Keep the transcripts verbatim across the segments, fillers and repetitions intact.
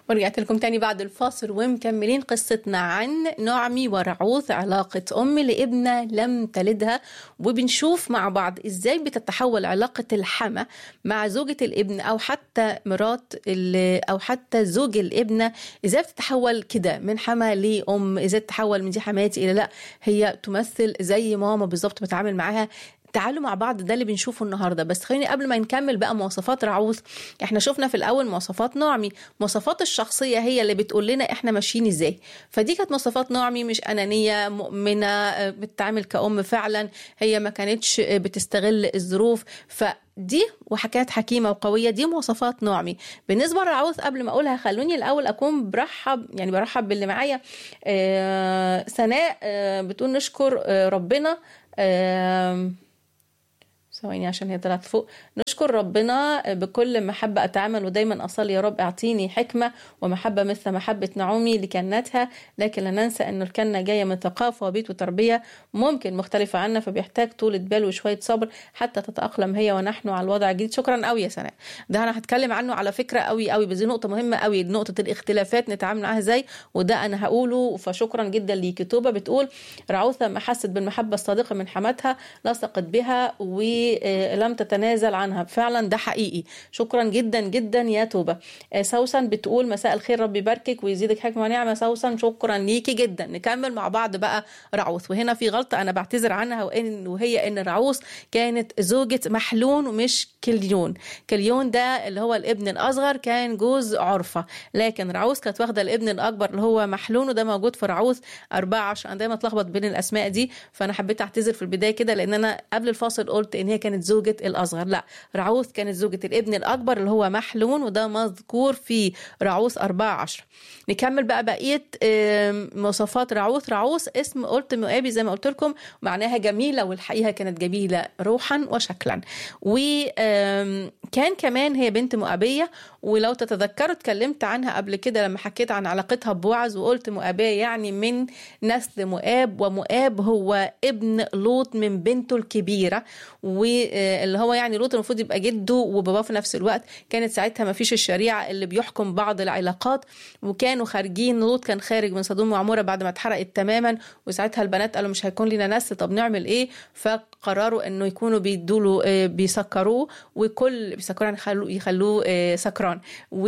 ورجعت لكم تاني بعد الفاصل ومكملين قصتنا عن نعمي ورعوث، علاقة أم لابنة لم تلدها، وبنشوف مع بعض إزاي بتتحول علاقة الحما مع زوجة الابن أو حتى مرات أو حتى زوج الابنة، إزاي بتتحول كده من حما لأم، إزاي تتحول من دي حماتي إلى لا هي تمثل زي ماما بالظبط بتعامل معاها. تعالوا مع بعض ده اللي بنشوفه النهارده. بس خليني قبل ما نكمل بقى مواصفات رعوث، احنا شفنا في الاول مواصفات نعمي، مواصفات الشخصيه هي اللي بتقول لنا احنا ماشيين ازاي. فدي كانت مواصفات نعمي، مش انانيه، مؤمنه، بتتعامل كأم فعلا، هي ما كانتش بتستغل الظروف. فدي وحكايات حكيمه وقويه، دي مواصفات نعمي. بالنسبه لرعوث قبل ما اقولها خلوني الاول اكون برحب يعني برحب باللي معايا. آه سناء آه بتقول نشكر آه ربنا آه ثواني عشان هي طلعت فوق. نشكر ربنا بكل محبة أتعامل ودايما أصلي يا رب أعطيني حكمة ومحبة مثل محبة نعومي لكنتها، لكن لا ننسى أن الكنة جاية من ثقافة وبيت وتربية ممكن مختلفة عنا، فبيحتاج طولة بال وشوية صبر حتى تتأقلم هي ونحن على الوضع الجديد. شكرا قوي يا سناء، ده أنا هتكلم عنه على فكرة قوي قوي، بس دي نقطة مهمة قوي، نقطة الاختلافات نتعامل معاها ازاي، وده أنا هقوله. فشكرا جدا ليكي. توبة بتقول رعوث ما حست بالمحبة الصادقة من حماتها، لصقت بها ولم تتنازل عنها. فعلا ده حقيقي. شكرا جدا جدا يا توبة. سوسن بتقول مساء الخير، ربي يباركك ويزيدك حكمة ونعمة. سوسن شكرا ليكي جدا. نكمل مع بعض بقى رعوث، وهنا في غلطة أنا بعتذر عنها، وإن وهي إن رعوث كانت زوجة محلون ومش كليون. كليون ده اللي هو الابن الأصغر كان جوز عرفة، لكن رعوث كانت واخدة الابن الأكبر اللي هو محلون، وده موجود في رعوث أربعة عشر. أنا دايما اتلخبط بين الأسماء دي، فأنا حبيت أعتذر في البداية كده، لأن أنا قبل الفاصل قلت إن هي كانت زوجة الأصغر. لا، رعوث كانت زوجة الابن الأكبر اللي هو محلون، وده مذكور في رعوث أربعة عشر. نكمل بقى بقية مواصفات رعوث. رعوث اسم قلت مؤابي زي ما قلت لكم، معناها جميلة، والحقيقة كانت جميلة روحا وشكلا. وكان كمان هي بنت مؤابية، ولو تتذكروا اتكلمت عنها قبل كده لما حكيت عن علاقتها ببوعز، وقلت مؤابية يعني من نسل مؤاب، ومؤاب هو ابن لوط من بنته الكبيرة، واللي هو يعني لوط المفروض يبقى جده وباباه في نفس الوقت. كانت ساعتها ما فيش الشريعة اللي بيحكم بعض العلاقات، وكانوا خارجين، لوط كان خارج من سدوم وعمورة بعد ما اتحرقت تماما، وساعتها البنات قالوا مش هيكون لنا نسل، طب نعمل ايه؟ فقرروا انه يكونوا بيدوله بيسكروه، وكل بيسكروه يعني يخلوه, يخلوه سكران،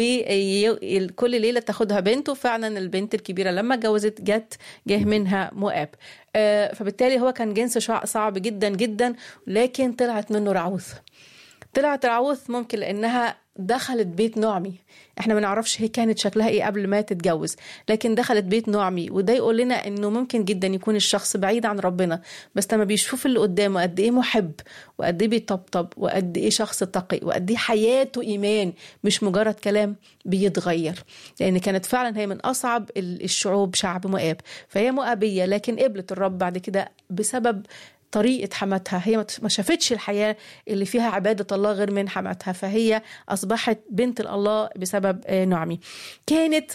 وكل ليلة تاخدها بنته. فعلا البنت الكبيرة لما اتجوزت جت جه منها مؤاب، فبالتالي هو كان جنس صعب جدا جدا، لكن طلعت منه رعوث. طلعت رعوث ممكن لأنها دخلت بيت نعمي. احنا ما نعرفش هي كانت شكلها ايه قبل ما تتجوز، لكن دخلت بيت نعمي، وده يقول لنا انه ممكن جدا يكون الشخص بعيد عن ربنا، بس لما بيشوف اللي قدامه قد ايه محب، وقد ايه بيطبطب، وقد ايه شخص تقي، وقد ايه حياته ايمان مش مجرد كلام، بيتغير. لان كانت فعلا هي من اصعب الشعوب شعب مؤاب، فهي مؤابية لكن قبلت الرب بعد كده بسبب طريقة حماتها. هي ما شافتش الحياة اللي فيها عبادة الله غير من حماتها، فهي أصبحت بنت الله بسبب نعمي. كانت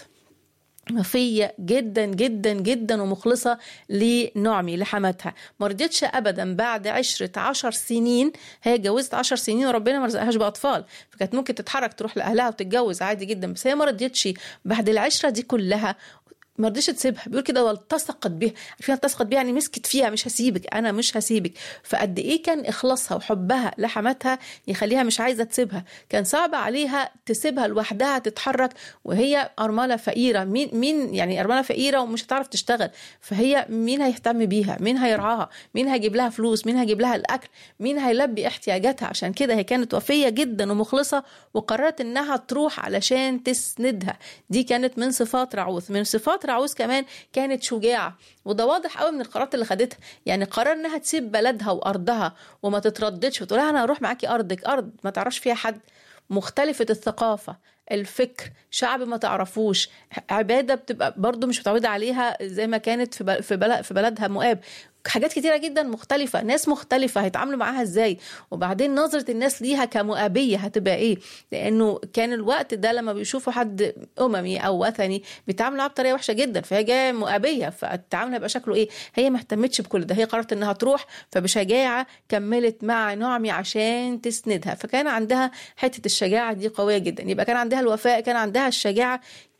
وفية جدا جدا جدا ومخلصة لنعمي لحماتها، ما رضيتش أبدا بعد عشرة عشر سنين. هي جوزت عشر سنين وربنا ما رزقهاش بأطفال، فكانت ممكن تتحرك تروح لأهلها وتتجوز عادي جدا، بس هي ما رضيتش بعد العشرة دي كلها، ما رضيش تسيبها. بيقول كده والتصقت بيها. عارفين التصقت بيها يعني مسكت فيها، مش هسيبك، انا مش هسيبك. فقد ايه كان اخلاصها وحبها لحماتها يخليها مش عايزه تسيبها. كان صعب عليها تسيبها لوحدها تتحرك وهي ارمله فقيره. مين مين يعني ارمله فقيره ومش هتعرف تشتغل، فهي مين هيهتم بيها؟ مين هيرعاها؟ مين هيجيب لها فلوس؟ مين هيجيب لها الاكل؟ مين هيلبي احتياجاتها؟ عشان كده هي كانت وفيه جدا ومخلصه، وقررت انها تروح علشان تسندها. دي كانت من صفات رعوث. من صفات رعوث كمان كانت شجاعة، وده واضح قوي من القرارات اللي خدتها. يعني قرار انها تسيب بلدها وارضها وما تترددش وتقول لها انا هروح معاكي ارضك، ارض ما تعرفش فيها حد، مختلفة الثقافة، الفكر، شعب ما تعرفوش، عبادة بتبقى برضو مش متعودة عليها زي ما كانت في بلد في بلدها مؤاب. حاجات كتيرة جدا مختلفة، ناس مختلفة هيتعاملوا معاها ازاي، وبعدين نظرة الناس ليها كمؤابية هتبقى ايه؟ لانه كان الوقت ده لما بيشوفوا حد اممي او وثني بيتعاملوا معاه بطريقة وحشة جدا، فهي جاية مؤابية، فالتعامل هيبقى شكله ايه؟ هي ما اهتمتش بكل ده، هي قررت انها تروح، فبشجاعة كملت مع نعمي عشان تسندها. فكان عندها حتة الشجاعة دي قوية جدا. يبقى كان عندها الوفاء، كان عندها الشجاعة،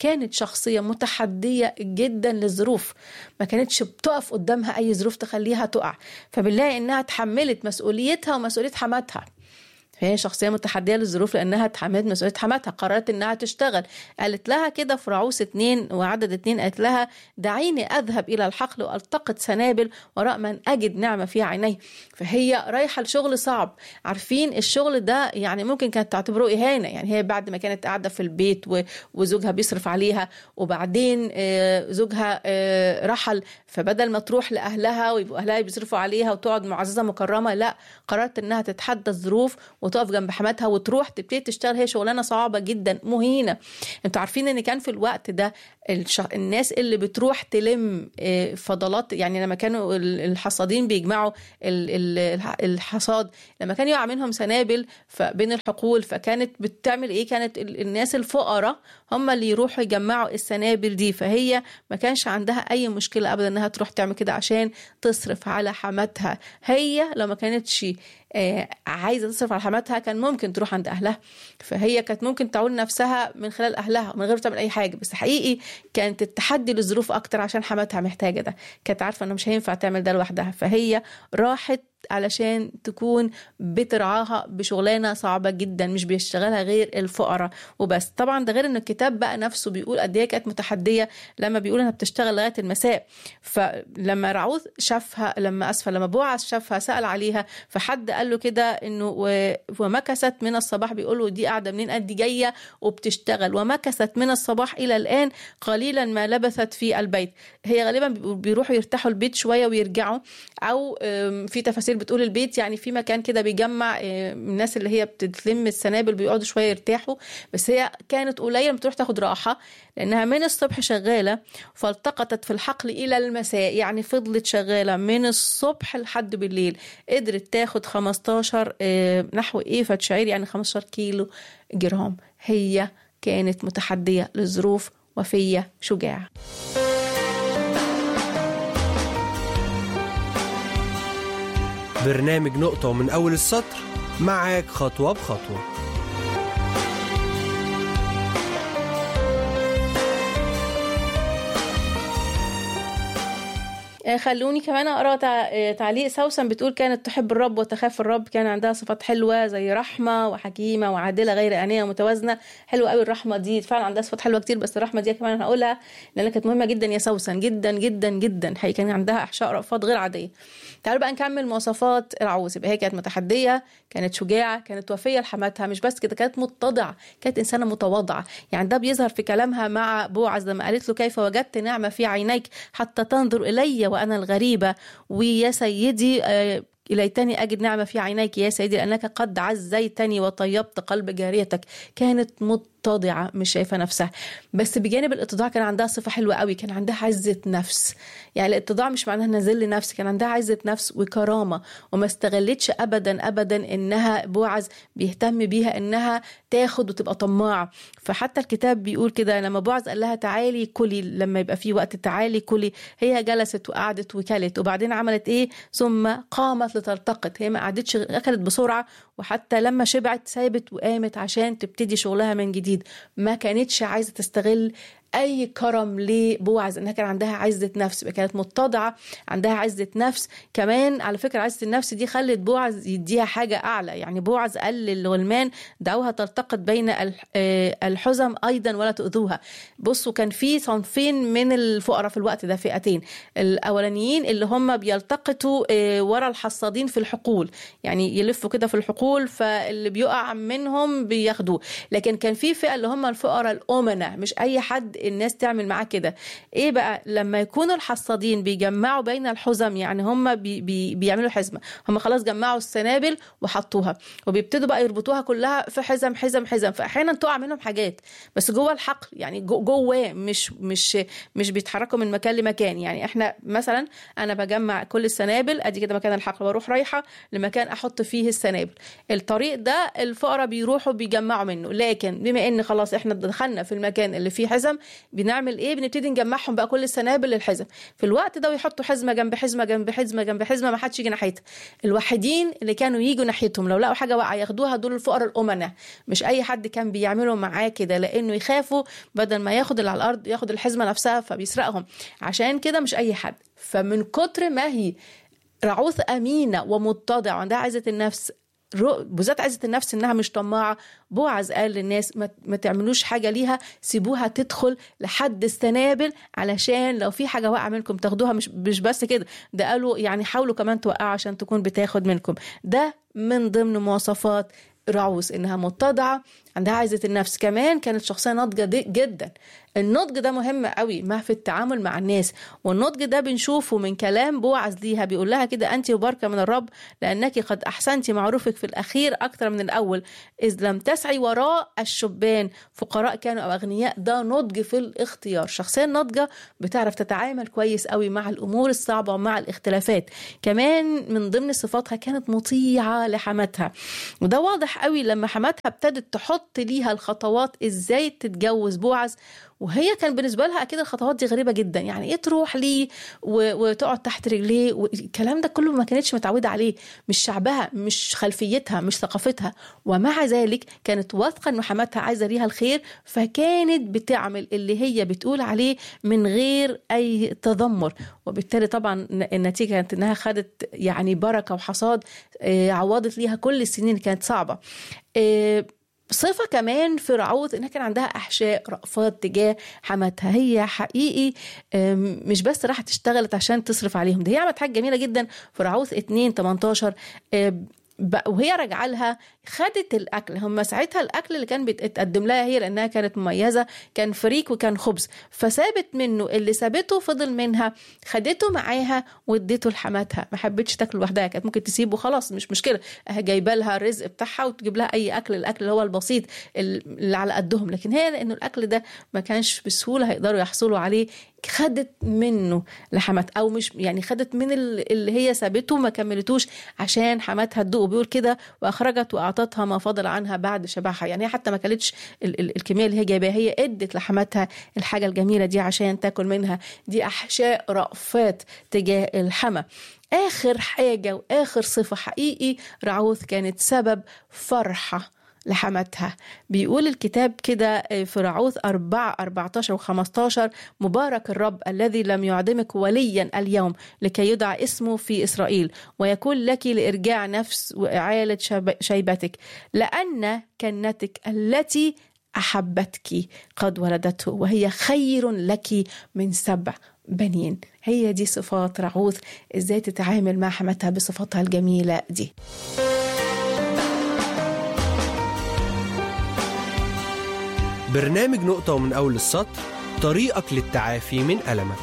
كانت شخصية متحدية جدا للظروف، ما كانتش بتقف قدامها أي ظروف تخليها تقع، فبنلاقي إنها تحملت مسؤوليتها ومسؤولية حماتها. هي شخصية متحدية للظروف لأنها تحملت مسؤولية حماتها، قررت إنها تشتغل. قالت لها كده في رعوس اتنين وعدد اتنين، قالت لها دعيني أذهب إلى الحقل وألتقط سنابل وراء من أجد نعمة في عينيه. فهي رايحة لشغل صعب. عارفين الشغل ده يعني ممكن كانت تعتبره إهانة، يعني هي بعد ما كانت قاعدة في البيت وزوجها بيصرف عليها، وبعدين زوجها رحل، فبدل ما تروح لأهلها ويبقوا أهلها بيصرفوا عليها وتقعد معززة مكرمة، لا، قررت إنها تتحدى الظروف وتقف جنب حماتها وتروح تبتدي تشتغل. هي شغلانه صعبه جدا مهينه. انتوا عارفين ان كان في الوقت ده الش... الناس اللي بتروح تلم فضلات، يعني لما كانوا الحصادين بيجمعوا الحصاد، لما كان يقع منهم سنابل بين الحقول، فكانت بتعمل ايه؟ كانت الناس الفقراء هم اللي يروحوا يجمعوا السنابل دي. فهي ما كانش عندها اي مشكله ابدا انها تروح تعمل كده عشان تصرف على حماتها. هي لو ما كانتش عايزة تصرف على حماتها كان ممكن تروح عند أهلها، فهي كانت ممكن تعول نفسها من خلال أهلها من غير تعمل أي حاجة. بس حقيقي كانت التحدي للظروف أكتر عشان حماتها محتاجة ده، كانت عارفة أنه مش هينفع تعمل ده لوحدها، فهي راحت علشان تكون بترعاها بشغلانة صعبة جدا مش بيشتغلها غير الفقراء وبس. طبعا ده غير ان الكتاب بقى نفسه بيقول قد ايه كانت متحدية، لما بيقول انها بتشتغل لغاية المساء. فلما رعوث شافها، لما اسفه لما بوعز شافها سأل عليها، فحد قال له كده انه ومكثت من الصباح، بيقول له دي قاعدة منين؟ قد جاية وبتشتغل. ومكثت من الصباح الى الان قليلا ما لبثت في البيت. هي غالبا بيروحوا يرتاحوا البيت شوية ويرجعوا، او في تفاسير بتقول البيت يعني في مكان كده بيجمع الناس اللي هي بتتلم السنابل بيقعدوا شوية يرتاحوا. بس هي كانت قليل بتروح تاخد راحة لأنها من الصبح شغالة، فالتقطت في الحقل إلى المساء، يعني فضلت شغالة من الصبح لحد بالليل. قدرت تاخد خمستاشر نحو إيفة شعير، يعني خمستاشر كيلو جرام. هي كانت متحدية للظروف، وفية شجاعة. برنامج نقطة ومن أول السطر معاك خطوة بخطوة. خلوني كمان أقرأ تعليق سوسن، بتقول كانت تحب الرب وتخاف الرب، كان عندها صفات حلوة زي رحمة وحكيمة وعادلة غير آنية ومتوازنة. حلوة قوي الرحمة دي، فعلا عندها صفات حلوة كتير، بس الرحمة دي كمان هقولها لأنها كانت مهمة جدا يا سوسن، جدا جدا جدا. هي كان عندها أحشاء رأفات غير عادية. تعالوا بقى نكمل مواصفات رعوث. يبقى هي كانت متحدية، كانت شجاعة، كانت وفية لحماتها، مش بس كده، كانت متضعة، كانت إنسانة متواضعة. يعني ده بيظهر في كلامها مع بوعز لما قالت له كيف وجدت نعمة في عينيك حتى تنظر إلي وأنا الغريبة، ويا سيدي آه ليتني أجد نعمة في عينيك يا سيدي لأنك قد عزيتني وطيبت قلب جاريتك. كانت متضعة، مش شايفة نفسها. بس بجانب الاتضاع كان عندها صفة حلوة قوي، كان عندها عزة نفس. يعني الاتضاع مش معناها نزل نفس، كان عندها عزة نفس وكرامة، وما استغلتش أبدا أبدا إنها بوعز بيهتم بيها إنها تاخد وتبقى طماعة. فحتى الكتاب بيقول كده لما بوعز قال لها تعالي كلي، لما يبقى في وقت تعالي كلي، هي جلست وقعدت وكلت. وبعدين عملت إيه؟ ثم قامت لتلتقط. هي ما قعدتش، أكلت بسرعة، وحتى لما شبعت سابت وقامت عشان تبتدي شغلها من جديد. ما كانتش عايزة تستغل أي كرم لبوعز، إنها كان عندها عزة نفس، كانت متضعة، عندها عزة نفس. كمان على فكرة عزة النفس دي خلت بوعز يديها حاجة أعلى. يعني بوعز قال للغلمان دعوها تلتقط بين الحزم أيضا ولا تؤذوها. بصوا كان في صنفين من الفقراء في الوقت ده، فئتين. الأولانيين اللي هم بيلتقطوا ورا الحصادين في الحقول، يعني يلفوا كده في الحقول، فاللي بيقع منهم بياخدوه. لكن كان في فئة اللي هم الفقراء الأمنة، مش أي حد الناس تعمل معاه كده. ايه بقى؟ لما يكونوا الحصادين بيجمعوا بين الحزم، يعني هم بي بي بيعملوا حزمه، هم خلاص جمعوا السنابل وحطوها، وبيبتدوا بقى يربطوها كلها في حزم حزم حزم. فاحيانا تقع منهم حاجات بس جوه الحقل، يعني جوه، مش مش مش بيتحركوا من مكان لمكان. يعني احنا مثلا انا بجمع كل السنابل، ادي كده مكان الحقل، واروح رايحه لمكان احط فيه السنابل. الطريق ده الفقراء بيروحوا بيجمعوا منه. لكن بما ان خلاص احنا دخلنا في المكان اللي فيه حزم، بنعمل ايه؟ بنبتدي نجمعهم بقى كل السنابل للحزم في الوقت ده، ويحطوا حزمه جنب حزمه جنب حزمه جنب حزمه، ما حدش يجي ناحيتها. الوحيدين اللي كانوا يجوا ناحيتهم لو لقوا حاجه واقعه ياخدوها دول الفقراء الامناء، مش اي حد كان بيعملوا معاه كده، لانه يخافوا بدل ما ياخد اللي على الارض ياخد الحزمه نفسها فبيسرقهم. عشان كده مش اي حد. فمن كتر ما هي رعوث امينه ومتضعه وعندها عزه النفس، بذات عزة النفس انها مش طماعة، بوعز قال للناس ما تعملوش حاجة ليها، سيبوها تدخل لحد السنابل علشان لو في حاجة واقعة منكم تاخدوها. مش مش بس كده، ده قالوا يعني حاولوا كمان توقعوا عشان تكون بتاخد منكم. ده من ضمن مواصفات رعوث، انها متضعة عندها عزة النفس. كمان كانت شخصية ناضجة جدا. النضج ده مهم قوي ما في التعامل مع الناس، والنضج ده بنشوفه من كلام بوعز ليها، بيقول لها كده: أنت مباركة من الرب لأنك قد أحسنت معروفك في الأخير أكثر من الأول، إذ لم تسعي وراء الشبان فقراء كانوا أو أغنياء. ده نضج في الاختيار. شخصية ناضجة بتعرف تتعامل كويس قوي مع الأمور الصعبة ومع الاختلافات. كمان من ضمن صفاتها كانت مطيعة لحماتها، وده واضح قوي لما حماتها ابتدت تحط ليها الخطوات إزاي تتجوز بوعز، وهي كان بالنسبة لها أكيد الخطوات دي غريبة جدا. يعني إيه تروح ليه وتقعد تحت رجليه والكلام ده كله ما كانتش متعودة عليه، مش شعبها، مش خلفيتها، مش ثقافتها. ومع ذلك كانت واثقة إنه حماتها عايزة ليها الخير، فكانت بتعمل اللي هي بتقول عليه من غير أي تذمر. وبالتالي طبعا النتيجة كانت إنها خدت يعني بركة وحصاد عوضت ليها كل السنين اللي كانت صعبة. صفة كمان في رعوث إنها كان عندها أحشاء رأفات تجاه حماتها. هي حقيقي مش بس راحت اشتغلت عشان تصرف عليهم، ده هي عملت حاجة جميلة جدا في رعوث اتنين تمنتاشر. وهي راجعه لها خدت الاكل. هم ساعتها الاكل اللي كان بيتقدم لها هي لانها كانت مميزه كان فريك وكان خبز، فسابت منه اللي سابته فضل منها، خدته معاها واديته لحماتها. ما حبتش تاكل لوحدها، كانت ممكن تسيبه خلاص مش مشكله، جايبه لها الرزق بتاعها وتجيب لها اي اكل، الاكل اللي هو البسيط اللي على قدهم. لكن هي لانه الاكل ده ما كانش بسهوله هيقدروا يحصلوا عليه، خدت منه لحمات، او مش يعني خدت من اللي هي سابته ما كملتوش عشان حماتها تدوق. بيقول كده: واخرجت واعطتها ما فضل عنها بعد شبعها. يعني حتى ما كلتش الكميه اللي هي جايباها، هي ادت لحماتها الحاجه الجميله دي عشان تاكل منها. دي احشاء رأفات تجاه الحما. اخر حاجه واخر صفه حقيقي رعوث كانت سبب فرحه لحماتها. بيقول الكتاب كده في رعوث أربعة أربعتاشر وخمستاشر: مبارك الرب الذي لم يعدمك وليا اليوم لكي يدعى اسمه في إسرائيل، ويكون لك لإرجاع نفس وإعالة شيبتك، لأن كنتك التي أحبتك قد ولدته، وهي خير لك من سبع بنين. هي دي صفات رعوث، إزاي تتعامل مع حماتها بصفاتها الجميلة دي. برنامج نقطة ومن أول السطر، طريقك للتعافي من ألمك.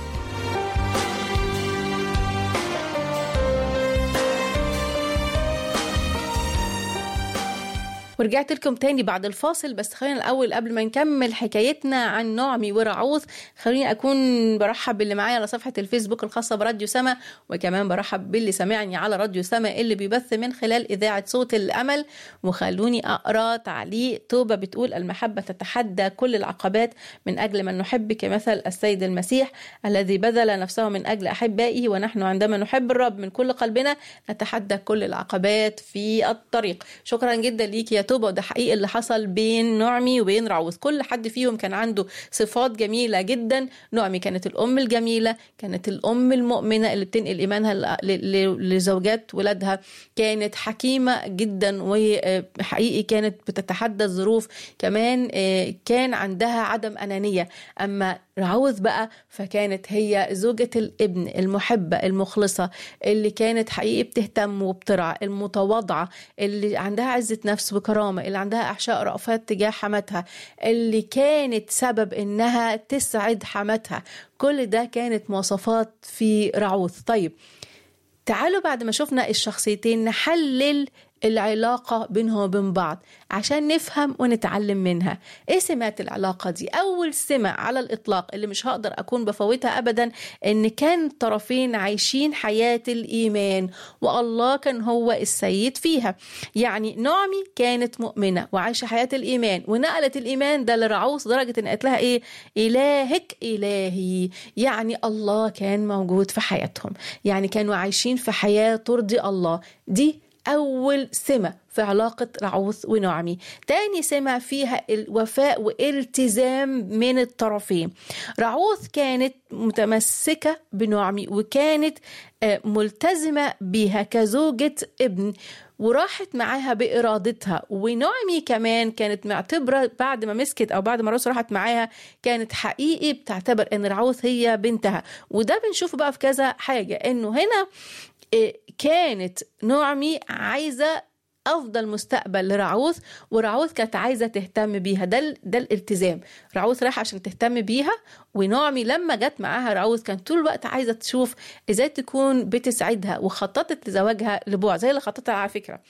ورجعت لكم تاني بعد الفاصل، بس خلينا الأول قبل ما نكمل حكايتنا عن نعمي ورعوث خليني أكون برحب باللي معايا على صفحة الفيسبوك الخاصة براديو سما، وكمان برحب باللي سمعني على راديو سما اللي بيبث من خلال إذاعة صوت الأمل. وخلوني أقرأ تعليق توبة بتقول: المحبة تتحدى كل العقبات من أجل من نحب، كمثل السيد المسيح الذي بذل نفسه من أجل أحبائه، ونحن عندما نحب الرب من كل قلبنا نتحدى كل العقبات في الطريق. شكرا جدا ليك يا توبة. وده حقيقي اللي حصل بين نعمي وبين رعوث، كل حد فيهم كان عنده صفات جميلة جدا. نعمي كانت الأم الجميلة، كانت الأم المؤمنة اللي بتنقل إيمانها لزوجات ولادها، كانت حكيمة جدا وحقيقي كانت بتتحدى الظروف، كمان كان عندها عدم أنانية. أما رعوث بقى فكانت هي زوجة الابن المحبة المخلصة اللي كانت حقيقي بتهتم وبترعى، المتواضعة اللي عندها عزة نفس وكرامة، اللي عندها أحشاء رأفات تجاه حماتها، اللي كانت سبب إنها تسعد حماتها. كل ده كانت مواصفات في رعوث. طيب تعالوا بعد ما شفنا الشخصيتين نحلل العلاقة بينهم وبين بعض عشان نفهم ونتعلم منها. ايه سمات العلاقة دي؟ اول سمة على الاطلاق اللي مش هقدر اكون بفوتها ابدا، ان كان الطرفين عايشين حياة الايمان والله كان هو السيد فيها. يعني نعمي كانت مؤمنة وعايشة حياة الايمان ونقلت الايمان ده لرعوث درجة ان قالت لها ايه؟ الهك الهي، يعني الله كان موجود في حياتهم، يعني كانوا عايشين في حياة ترضي الله. دي أول سمة في علاقة رعوث ونعمي. تاني سمة فيها الوفاء والتزام من الطرفين. رعوث كانت متمسكة بنعمي وكانت ملتزمة بها كزوجة ابن وراحت معاها بإرادتها، ونعمي كمان كانت معتبرة بعد ما مسكت أو بعد ما رعوث راحت معاها كانت حقيقي بتعتبر أن رعوث هي بنتها. وده بنشوفه بقى في كذا حاجة، أنه هنا كانت نعمي عايزة أفضل مستقبل لرعوث، ورعوث كانت عايزة تهتم بيها. ده, ده الالتزام. رعوث راح عشان تهتم بيها، ونعمي لما جت معاها رعوث كانت طول الوقت عايزة تشوف إزاي تكون بتسعدها، وخططت لزواجها لبوعز زي اللي خططها على فكرة.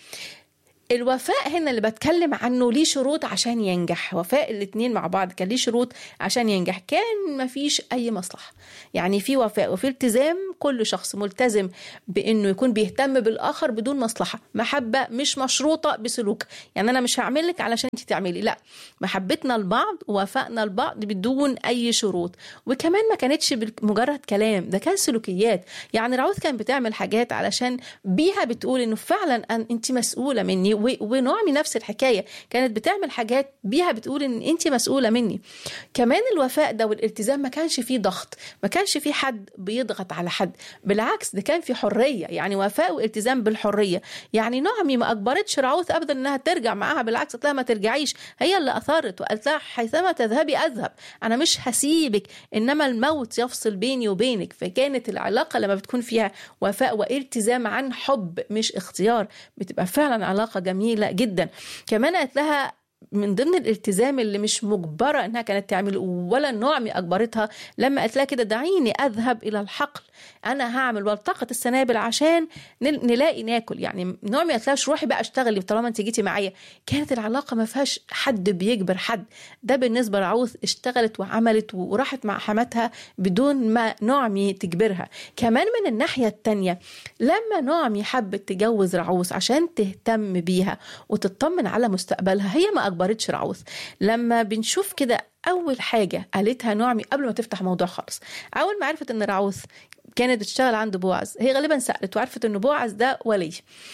الوفاء هنا اللي بتكلم عنه ليه شروط عشان ينجح. وفاء الاتنين مع بعض كان ليه شروط عشان ينجح. كان مفيش أي مصلحة، يعني في وفاء وفي التزام، كل شخص ملتزم بأنه يكون بيهتم بالآخر بدون مصلحة. محبة مش مشروطة بسلوك، يعني أنا مش هعملك علشان انت تعملي، لا، محبتنا لبعض ووفائنا لبعض بدون أي شروط. وكمان ما كانتش مجرد كلام، ده كان سلوكيات. يعني رعوث كان بتعمل حاجات علشان بيها بتقول إنه فعلا أنت مسؤولة مني، ونعمي نفس الحكاية، كانت بتعمل حاجات بيها بتقول ان انت مسؤولة مني. كمان الوفاء ده والالتزام ما كانش فيه ضغط، ما كانش فيه حد بيضغط على حد، بالعكس ده كان فيه حرية. يعني وفاء والتزام بالحرية. يعني نعمي ما أجبرتش رعوث أبدا انها ترجع معاها، بالعكس قالت لها ما ترجعيش، هي اللي أثارت وقالت لها حيثما تذهبي أذهب، أنا مش هسيبك، إنما الموت يفصل بيني وبينك. فكانت العلاقة لما بتكون فيها وفاء والتزام عن حب مش اختيار بتبقى فعلا علاقة جميلة جدا. كمان قالت لها من ضمن الالتزام اللي مش مجبرة انها كانت تعمل ولا نعمي اجبرتها، لما قالت لها كده دعيني اذهب الى الحقل، انا هعمل والتقط السنابل عشان نلاقي ناكل. يعني نعمي قالت لها روحي بقى اشتغلي طالما انت جيتي معايا. كانت العلاقة ما فيهاش حد بيجبر حد. ده بالنسبة لرعوث اشتغلت وعملت وراحت مع حماتها بدون ما نعمي تجبرها. كمان من الناحية التانية لما نعمي حبت تجوز رعوث عشان تهتم بيها وتطمن على مستقبلها، هي ما أجبرتش رعوث. لما بنشوف كده أول حاجة قالتها نعمي قبل ما تفتح موضوع خالص، أول ما عرفت أن رعوث كانت بتشتغل عند بوعز، هي غالبا سألت وعرفت أن بوعز ده ولي،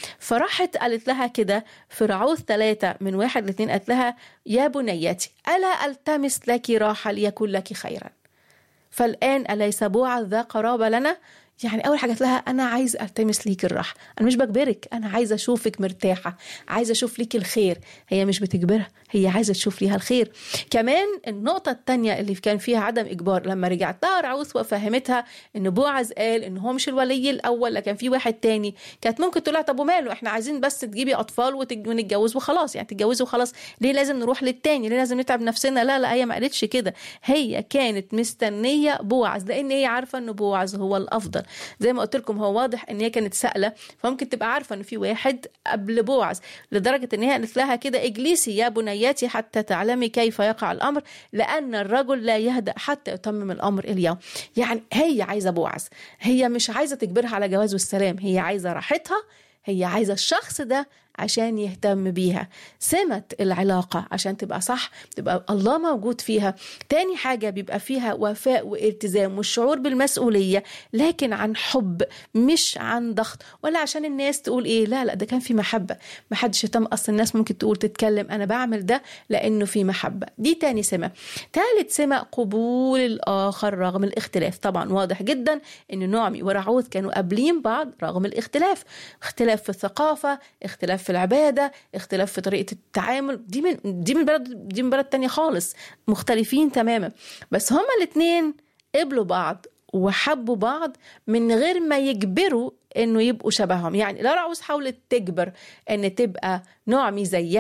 فراحت قالت لها كده في رعوث ثلاثة من واحد لاثنين، قالت لها يا بنيتي ألا ألتمس لك راحة ليكون لك خيرا، فالآن أليس بوعز ذا قرابة لنا؟ يعني أول حاجة قالت لها أنا عايز ألتمس ليك الراحة، أنا مش بجبرك، أنا عايزة أشوفك مرتاحة، عايزة أشوف ليك الخير. هي مش بتجبرها، هي عايزة تشوف ليها الخير. كمان النقطة التانية اللي كان فيها عدم إجبار، لما رجعت لها رعوث وفهمتها إن بوعز قال إن هو مش الولي الأول لكن في واحد تاني، كانت ممكن تقول لها طب وماله، إحنا عايزين بس تجيبي أطفال ونتجوز وخلاص، يعني تتجوزوا وخلاص، ليه لازم نروح للتاني، ليه لازم نتعب نفسنا؟ لا لا، هي ما قالتش كده، هي كانت مستنية بوعز لأن هي عارفة إن بوعز هو الأفضل. زي ما قلت لكم هو واضح ان هي كانت سائله، فممكن تبقى عارفه ان في واحد قبل بوعز، لدرجه ان هي قالت لها كده اجلسي يا بنياتي حتى تعلمي كيف يقع الامر، لان الرجل لا يهدأ حتى يتمم الامر اليوم. يعني هي عايزه بوعز، هي مش عايزه تجبرها على جواز والسلام، هي عايزه راحتها، هي عايزه الشخص ده عشان يهتم بيها. سمة العلاقة عشان تبقى صح تبقى الله موجود فيها. تاني حاجة بيبقى فيها وفاء والتزام والشعور بالمسؤولية، لكن عن حب مش عن ضغط ولا عشان الناس تقول ايه، لا لا، ده كان في محبة، ما حدش يتم. اصل الناس ممكن تقول تتكلم انا بعمل ده لانه في محبة. دي تاني سمة. تالت سمة قبول الاخر رغم الاختلاف. طبعا واضح جدا ان نعمي ورعوث كانوا قابلين بعض رغم الاختلاف، اختلاف في الثقافة، اختلاف في العبادة، اختلاف في طريقة التعامل، دي من دي من بلد دي من بلد تانية خالص، مختلفين تماما، بس هما الاثنين قبلوا بعض وحبوا بعض من غير ما يجبروا انه يبقوا شبههم. يعني لا رعوث حاولت تجبر ان تبقى نعمي زيها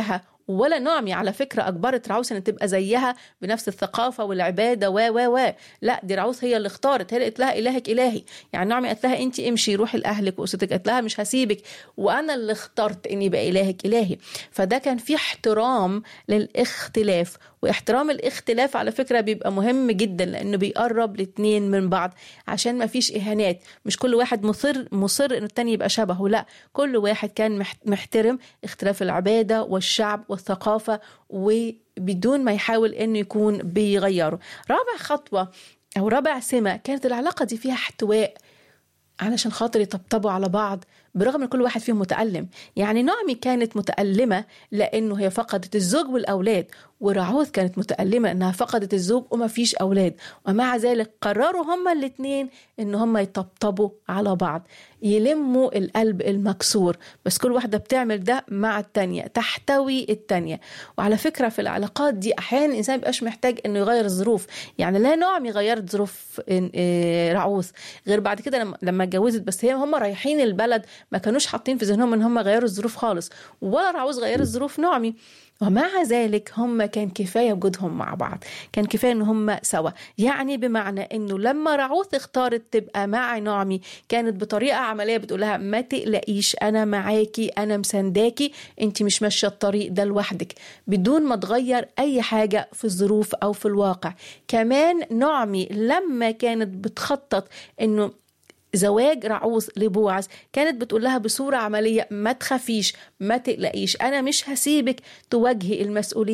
ولا نعمي على فكرة أجبرت رعوث أن تبقى زيها بنفس الثقافة والعبادة و و و لا، دي رعوث هي اللي اختارت، هي اللي قالت لها إلهك إلهي. يعني نعمي قالت لها أنت امشي روحي لأهلك وأسرتك، قالت لها مش هسيبك وأنا اللي اخترت أني يبقى إلهك إلهي. فده كان في احترام للاختلاف، واحترام الاختلاف على فكرة بيبقى مهم جدا لأنه بيقرب الاتنين من بعض عشان ما فيش إهانات. مش كل واحد مصر مصر إنه التاني يبقى شبهه، لا، كل واحد كان محترم اختلاف العبادة والشعب والثقافة وبدون ما يحاول إنه يكون بيغيره. رابع خطوة أو رابع سمة كانت العلاقة دي فيها احتواء علشان خاطر يطبطبوا على بعض برغم ان كل واحد فيهم متألم. يعني نعمي كانت متألمة لأنه هي فقدت الزوج والأولاد، ورعوث كانت متألمة أنها فقدت الزوج وما فيش أولاد، ومع ذلك قرروا هما الاثنين أن هما يطبطبوا على بعض، يلموا القلب المكسور، بس كل واحدة بتعمل ده مع التانية، تحتوي التانية. وعلى فكرة في العلاقات دي أحيانا الإنسان مبقاش محتاج أنه يغير الظروف. يعني لا نعمي غيرت ظروف رعوث غير بعد كده لما اتجوزت، بس هي هم رايحين البلد ما كانوش حاطين في ذهنهم ان هم غيروا الظروف خالص، ولا رعوث غيرت ظروف نعمي. ومع ذلك هم كان كفاية وجودهم مع بعض، كان كفاية ان هم سوا. يعني بمعنى انه لما رعوث اختارت تبقى مع نعمي كانت بطريقة عملية بتقولها ما تقلقيش، انا معاكي، انا مسانداكي، انت مش ماشية الطريق ده لوحدك، بدون ما تغير اي حاجة في الظروف او في الواقع. كمان نعمي لما كانت بتخطط انه زواج رعوث لبوعز كانت بتقول لها بصورة عملية ما تخافيش، ما تقلقيش، أنا مش هسيبك تواجهي المسؤولية